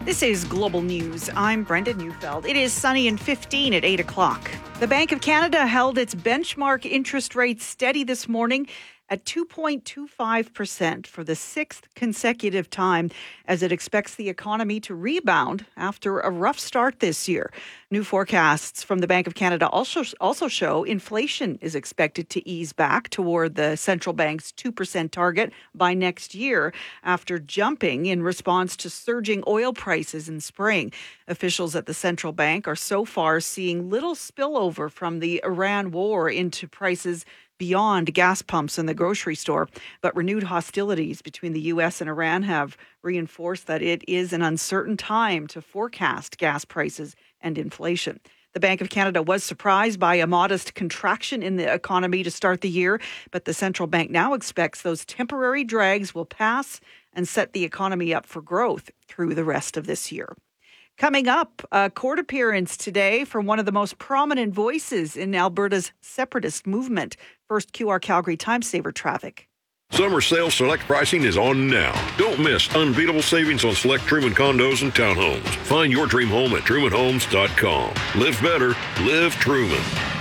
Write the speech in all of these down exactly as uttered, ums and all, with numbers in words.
This is Global News. I'm Brenda Neufeld. It is sunny and fifteen at eight o'clock. The Bank of Canada held its benchmark interest rate steady this morning at two point two five percent for the sixth consecutive time as it expects the economy to rebound after a rough start this year. New forecasts from the Bank of Canada also, also show inflation is expected to ease back toward the central bank's two percent target by next year after jumping in response to surging oil prices in spring. Officials at the central bank are so far seeing little spillover from the Iran war into prices beyond gas pumps in the grocery store. But renewed hostilities between the U S and Iran have reinforced that it is an uncertain time to forecast gas prices and inflation. The Bank of Canada was surprised by a modest contraction in the economy to start the year, but the central bank now expects those temporary drags will pass and set the economy up for growth through the rest of this year. Coming up, a court appearance today from one of the most prominent voices in Alberta's separatist movement. First, Q R Calgary time saver traffic. Summer sales select pricing is on now. Don't miss unbeatable savings on select Truman condos and townhomes. Find your dream home at truman homes dot com. Live better, live Truman.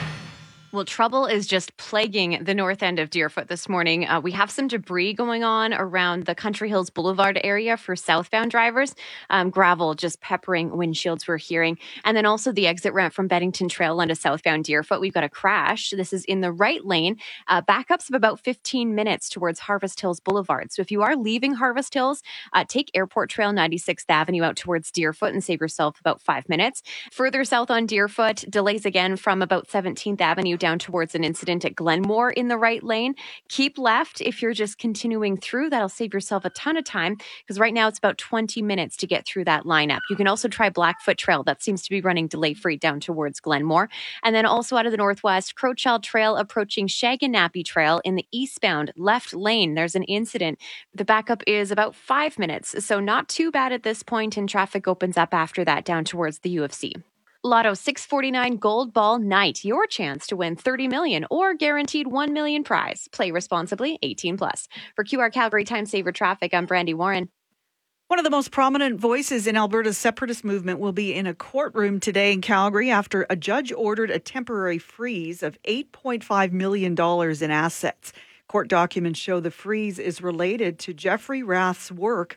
Well, trouble is just plaguing the north end of Deerfoot this morning. Uh, we have some debris going on around the Country Hills Boulevard area for southbound drivers. Um, gravel just peppering windshields we're hearing. And then also the exit ramp from Beddington Trail onto southbound Deerfoot. We've got a crash. This is in the right lane. Uh, backups of about fifteen minutes towards Harvest Hills Boulevard. So if you are leaving Harvest Hills, uh, take Airport Trail ninety-sixth Avenue out towards Deerfoot and save yourself about five minutes. Further south on Deerfoot, delays again from about seventeenth Avenue down towards an incident at Glenmore in the right lane. Keep left if you're just continuing through. That'll save yourself a ton of time because right now it's about twenty minutes to get through that lineup. You can also try Blackfoot Trail. That seems to be running delay-free down towards Glenmore. And then also out of the northwest, Crowchild Trail approaching Shaganappy Trail in the eastbound left lane. There's an incident. The backup is about five minutes, so not too bad at this point, and traffic opens up after that down towards the U of C. Lotto six forty-nine Gold Ball Night, your chance to win thirty million dollars or guaranteed one million dollars prize. Play responsibly, eighteen plus. For Q R Calgary Time Saver Traffic, I'm Brandy Warren. One of the most prominent voices in Alberta's separatist movement will be in a courtroom today in Calgary after a judge ordered a temporary freeze of eight point five million dollars in assets. Court documents show the freeze is related to Jeffrey Rath's work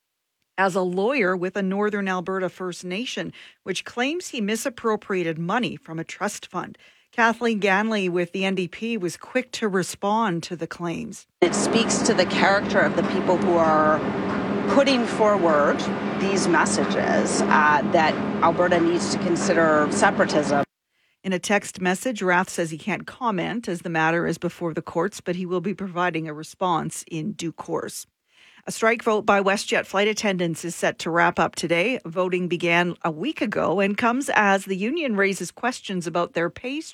as a lawyer with a Northern Alberta First Nation, which claims he misappropriated money from a trust fund. Kathleen Ganley with the N D P was quick to respond to the claims. It speaks to the character of the people who are putting forward these messages uh, that Alberta needs to consider separatism. In a text message, Rath says he can't comment as the matter is before the courts, but he will be providing a response in due course. A strike vote by WestJet flight attendants is set to wrap up today. Voting began a week ago and comes as the union raises questions about their pay